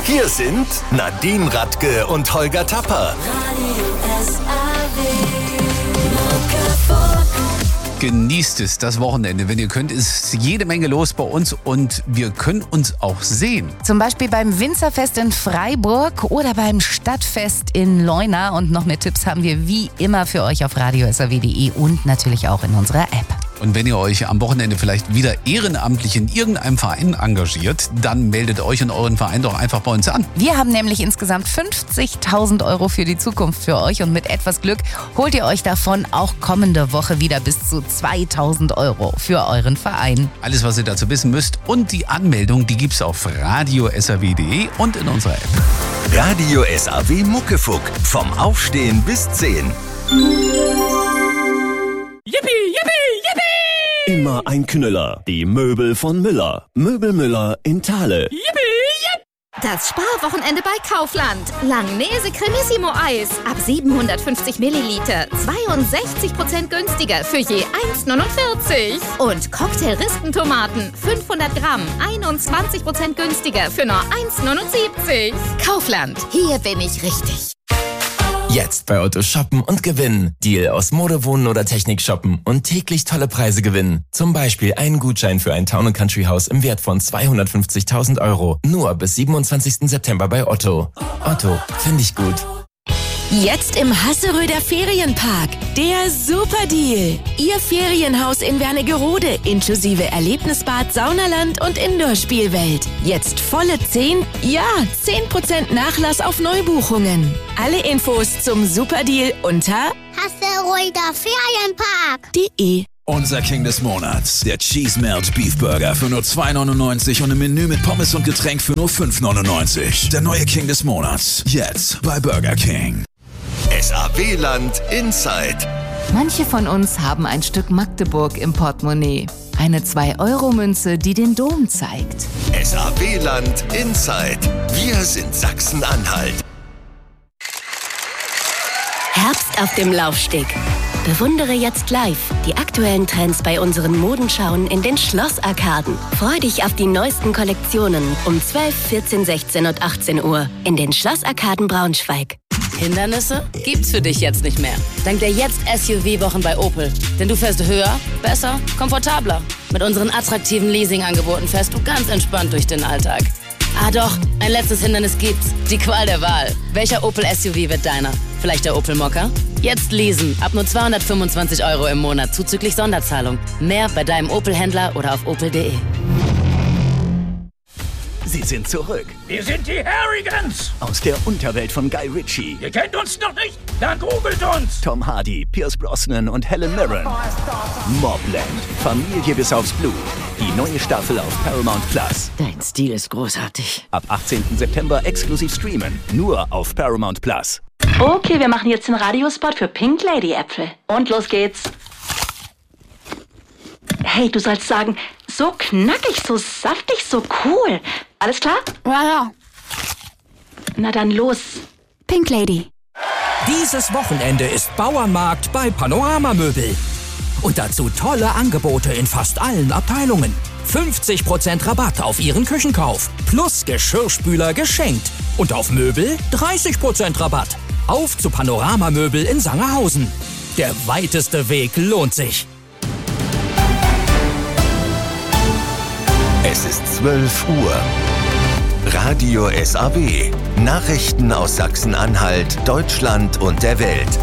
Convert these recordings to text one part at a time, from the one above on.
Hier sind Nadine Radke und Holger Tapper. Genießt es, das Wochenende. Wenn ihr könnt, ist jede Menge los bei uns und wir können uns auch sehen. Zum Beispiel beim Winzerfest in Freiburg oder beim Stadtfest in Leuna. Und noch mehr Tipps haben wir wie immer für euch auf radio.saw.de und natürlich auch in unserer App. Und wenn ihr euch am Wochenende vielleicht wieder ehrenamtlich in irgendeinem Verein engagiert, dann meldet euch und euren Verein doch einfach bei uns an. Wir haben nämlich insgesamt 50.000 Euro für die Zukunft für euch und mit etwas Glück holt ihr euch davon auch kommende Woche wieder bis zu 2.000 Euro für euren Verein. Alles, was ihr dazu wissen müsst und die Anmeldung, die gibt's auf radio.saw.de und in unserer App. Radio SAW Muckefuck. Vom Aufstehen bis 10. Yippie, yippie, yippie! Immer ein Knüller. Die Möbel von Müller. Möbel Müller in Thale. Yippie, yipp! Das Sparwochenende bei Kaufland. Langnese Cremissimo Eis. Ab 750 Milliliter. 62% günstiger für je 1,49. Und Cocktail-Rispentomaten. 500 Gramm. 21% günstiger für nur 1,79. Kaufland. Hier bin ich richtig. Jetzt bei Otto shoppen und gewinnen. Deal aus Mode, Wohnen oder Technik shoppen und täglich tolle Preise gewinnen. Zum Beispiel einen Gutschein für ein Town & Country Haus im Wert von 250.000 Euro. Nur bis 27. September bei Otto. Otto, finde ich gut. Jetzt im Hasseröder Ferienpark. Der Superdeal. Ihr Ferienhaus in Wernigerode inklusive Erlebnisbad, Saunaland und Indoor-Spielwelt. Jetzt volle 10% Nachlass auf Neubuchungen. Alle Infos zum Superdeal unter Hasseröder Ferienpark.de. Unser King des Monats, der Cheese Melt Beef Burger für nur 2,99 und ein Menü mit Pommes und Getränk für nur 5,99. Der neue King des Monats, jetzt bei Burger King. SAW-Land Inside. Manche von uns haben ein Stück Magdeburg im Portemonnaie. Eine 2-Euro-Münze, die den Dom zeigt. SAW-Land Inside. Wir sind Sachsen-Anhalt. Herbst auf dem Laufsteg. Bewundere jetzt live die aktuellen Trends bei unseren Modenschauen in den Schlossarkaden. Freu dich auf die neuesten Kollektionen um 12, 14, 16 und 18 Uhr in den Schlossarkaden Braunschweig. Hindernisse gibt's für dich jetzt nicht mehr. Dank der jetzt SUV-Wochen bei Opel. Denn du fährst höher, besser, komfortabler. Mit unseren attraktiven Leasing-Angeboten fährst du ganz entspannt durch den Alltag. Ah doch, ein letztes Hindernis gibt's. Die Qual der Wahl. Welcher Opel SUV wird deiner? Vielleicht der Opel Mokka? Jetzt leasen. Ab nur 225 Euro im Monat zuzüglich Sonderzahlung. Mehr bei deinem Opel-Händler oder auf opel.de. Sie sind zurück. Wir sind die Harrigans. Aus der Unterwelt von Guy Ritchie. Ihr kennt uns noch nicht? Dann googelt uns. Tom Hardy, Pierce Brosnan und Helen Mirren. Mobland. Familie bis aufs Blut. Die neue Staffel auf Paramount Plus. Dein Stil ist großartig. Ab 18. September exklusiv streamen. Nur auf Paramount Plus. Okay, wir machen jetzt den Radiospot für Pink Lady Äpfel. Und los geht's. Hey, du sollst sagen, so knackig, so saftig, so cool. Alles klar? Ja. Na dann los. Pink Lady. Dieses Wochenende ist Bauernmarkt bei Panorama Möbel. Und dazu tolle Angebote in fast allen Abteilungen. 50% Rabatt auf Ihren Küchenkauf. Plus Geschirrspüler geschenkt. Und auf Möbel 30% Rabatt. Auf zu Panorama Möbel in Sangerhausen. Der weiteste Weg lohnt sich. Es ist 12 Uhr. Radio SAW. Nachrichten aus Sachsen-Anhalt, Deutschland und der Welt.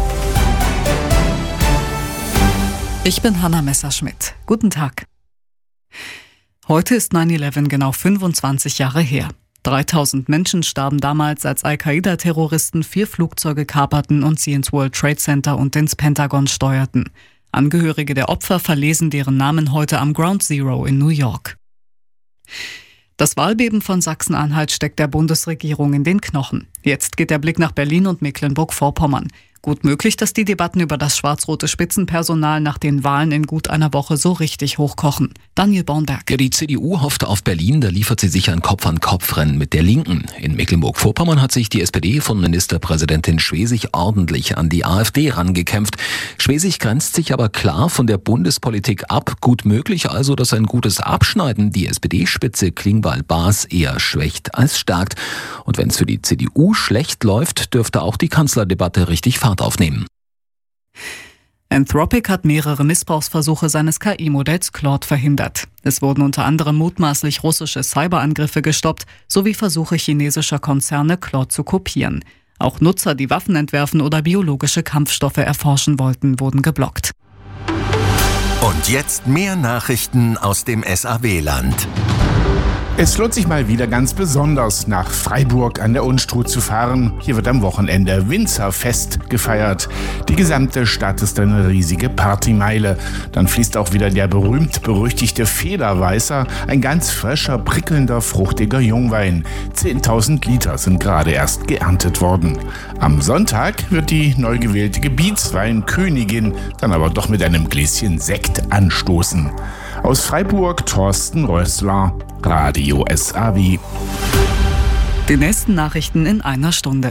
Ich bin Hanna Messerschmidt. Guten Tag. Heute ist 9/11 genau 25 Jahre her. 3000 Menschen starben damals, als Al-Qaida-Terroristen 4 Flugzeuge kaperten und sie ins World Trade Center und ins Pentagon steuerten. Angehörige der Opfer verlesen deren Namen heute am Ground Zero in New York. Das Wahlbeben von Sachsen-Anhalt steckt der Bundesregierung in den Knochen. Jetzt geht der Blick nach Berlin und Mecklenburg-Vorpommern. Gut möglich, dass die Debatten über das schwarz-rote Spitzenpersonal nach den Wahlen in gut einer Woche so richtig hochkochen. Daniel Bornberg. Ja, die CDU hofft auf Berlin, da liefert sie sich ein Kopf-an-Kopf-Rennen mit der Linken. In Mecklenburg-Vorpommern hat sich die SPD von Ministerpräsidentin Schwesig ordentlich an die AfD rangekämpft. Schwesig grenzt sich aber klar von der Bundespolitik ab. Gut möglich also, dass ein gutes Abschneiden die SPD-Spitze Klingbeil-Bas eher schwächt als stärkt. Und wenn es für die CDU schlecht läuft, dürfte auch die Kanzlerdebatte richtig Fahrt aufnehmen. Anthropic hat mehrere Missbrauchsversuche seines KI-Modells Claude verhindert. Es wurden unter anderem mutmaßlich russische Cyberangriffe gestoppt, sowie Versuche chinesischer Konzerne, Claude zu kopieren. Auch Nutzer, die Waffen entwerfen oder biologische Kampfstoffe erforschen wollten, wurden geblockt. Und jetzt mehr Nachrichten aus dem SAW-Land. Es lohnt sich mal wieder ganz besonders, nach Freiburg an der Unstrut zu fahren. Hier wird am Wochenende Winzerfest gefeiert. Die gesamte Stadt ist eine riesige Partymeile. Dann fließt auch wieder der berühmt-berüchtigte Federweißer, ein ganz frischer, prickelnder, fruchtiger Jungwein. 10.000 Liter sind gerade erst geerntet worden. Am Sonntag wird die neu gewählte Gebietsweinkönigin dann aber doch mit einem Gläschen Sekt anstoßen. Aus Freiburg Thorsten Rössler, Radio SAW. Die nächsten Nachrichten in einer Stunde.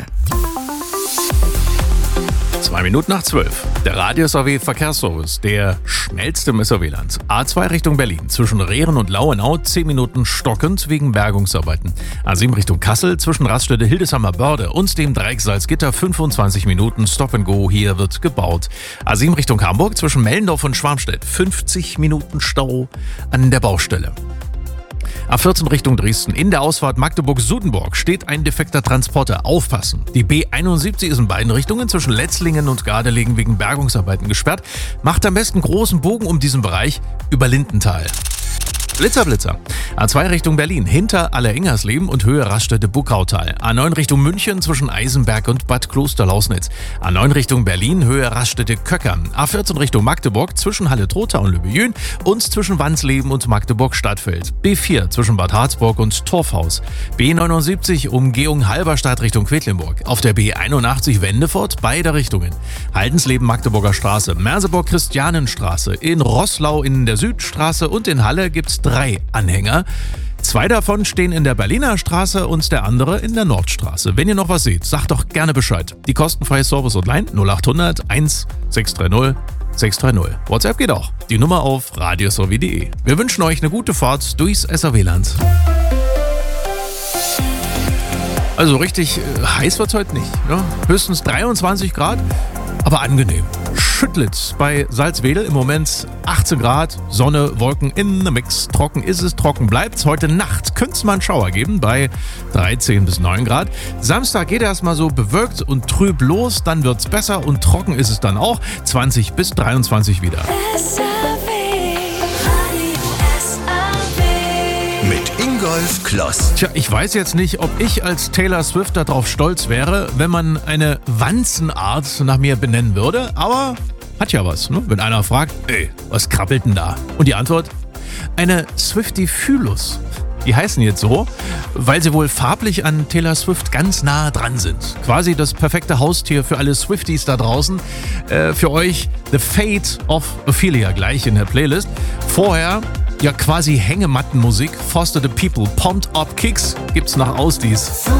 12:02. Der Radio SAW Verkehrsservice, der schnellste im SAW-Land. A2 Richtung Berlin, zwischen Rehren und Lauenau 10 Minuten stockend wegen Bergungsarbeiten. A7 Richtung Kassel, zwischen Raststätte Hildesheimer Börde und dem Dreieck Salzgitter 25 Minuten Stop and Go, hier wird gebaut. A7 Richtung Hamburg, zwischen Mellendorf und Schwarmstedt 50 Minuten Stau an der Baustelle. A14 Richtung Dresden. In der Ausfahrt Magdeburg-Sudenburg steht ein defekter Transporter. Aufpassen! Die B71 ist in beiden Richtungen zwischen Letzlingen und Gardelegen wegen Bergungsarbeiten gesperrt. Macht am besten großen Bogen um diesen Bereich über Lindenthal. Blitzer. A2 Richtung Berlin, hinter Allerengersleben und Höhe Raststätte Buckautal. A9 Richtung München zwischen Eisenberg und Bad Klosterlausnitz. A9 Richtung Berlin, Höhe Raststätte Köckern. A14 Richtung Magdeburg zwischen Halle-Trotha und Löbejün und zwischen Wansleben und Magdeburg-Stadtfeld. B4 zwischen Bad Harzburg und Torfhaus. B79 Umgehung Halberstadt Richtung Quedlinburg. Auf der B81 Wendefort, beide Richtungen. Haldensleben Magdeburger Straße, Merseburg Christianenstraße. In Roßlau in der Südstraße und in Halle gibt's 3 Anhänger. 2 davon stehen in der Berliner Straße und der andere in der Nordstraße. Wenn ihr noch was seht, sagt doch gerne Bescheid. Die kostenfreie Service-Hotline 0800 1630 630. WhatsApp geht auch. Die Nummer auf radiosaw.de. Wir wünschen euch eine gute Fahrt durchs SAW-Land. Also richtig heiß wird's heute nicht. Ne? Höchstens 23 Grad, aber angenehm. Schüttlitz bei Salzwedel im Moment 18 Grad, Sonne, Wolken in the Mix. Trocken ist es, trocken bleibt's. Heute Nacht könnte es mal einen Schauer geben bei 13 bis 9 Grad. Samstag geht erstmal so bewölkt und trüb los, dann wird's besser und trocken ist es dann auch. 20 bis 23 wieder. Mit Ingolf Kloss. Tja, ich weiß jetzt nicht, ob ich als Taylor Swift darauf stolz wäre, wenn man eine Wanzenart nach mir benennen würde, aber hat ja was, ne? Wenn einer fragt, ey, was krabbelt denn da? Und die Antwort? Eine Swiftifylus. Die heißen jetzt so, weil sie wohl farblich an Taylor Swift ganz nah dran sind. Quasi das perfekte Haustier für alle Swifties da draußen. Für euch The Fate of Ophelia gleich in der Playlist. Vorher ja quasi Hängemattenmusik. Foster the People, Pumped Up Kicks gibt's nach Ausdies.